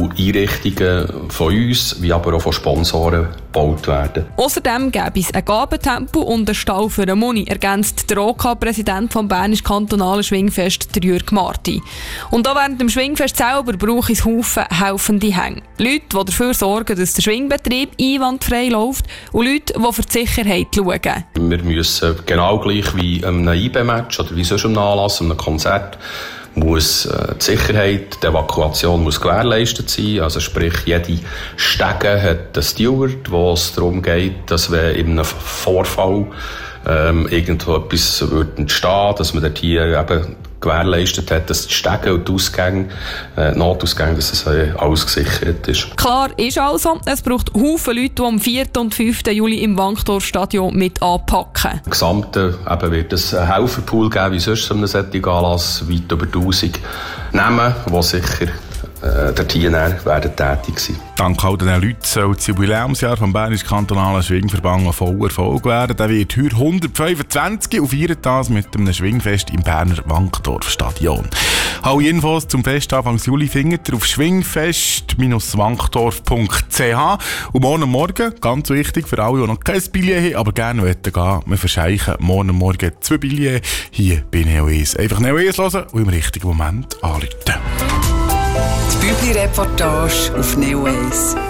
Einrichtungen von uns, wie aber auch von Sponsoren gebaut werden. Außerdem gäbe es ein Gabentempel und einen Stall für eine Muni, ergänzt der OK-Präsident vom Bernischen Kantonalen Schwingfest, der Jürg Marti. Und auch während dem Schwingfest selber braucht es Haufen helfende Hände. Leute, die dafür sorgen, dass der Schwingbetrieb einwandfrei läuft und Leute, die für die Sicherheit schauen. Wir müssen genau gleich wie einem IB-Match oder wie sonst einem Anlass, einem Konzert, muss die Sicherheit, die Evakuation muss gewährleistet sein. Also sprich, jede Stege hat einen Steward, wo es darum geht, dass wenn in einem Vorfall irgendwo etwas entstehen, dass man dort hier eben gewährleistet hat, dass die Stege und die Ausgänge, Notausgänge, dass es alles gesichert ist. Klar ist also, es braucht Haufen Leute, die am 4. und 5. Juli im Wankdorfstadion mit anpacken. Im Gesamten wird es einen Helferpool geben, wie sonst so einen solchen Anlass, weit über 1000 Namen, die sicher dort hier werden tätig sein. Dank all diesen Leuten soll das Jubiläumsjahr vom Bernischen Kantonalen Schwingverband ein voller Erfolg werden. Der wird heute 125 und feiert das mit einem Schwingfest im Berner Wankdorfstadion. Alle Infos zum Fest Anfang Juli findet ihr auf schwingfest-wankdorf.ch. Und morgen, ganz wichtig für alle, die noch kein Billett haben, aber gerne gehen wollen, wir verscheichen morgen 2 Billets hier bei Neo 1. Einfach Neo 1 hören und im richtigen Moment anrufen. Die Bübli-Reportage auf Neo 1.